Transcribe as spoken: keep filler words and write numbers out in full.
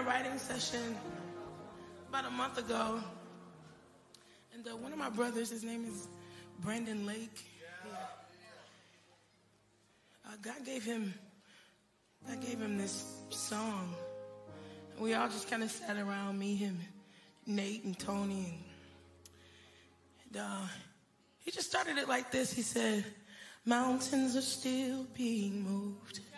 writing session about a month ago, and uh, one of my brothers, his name is Brandon Lake. Yeah. Uh, God gave him, God gave him this song. And we all just kind of sat around, me, him, Nate, and Tony, and, and uh, he just started it like this. He said, "Mountains are still being moved.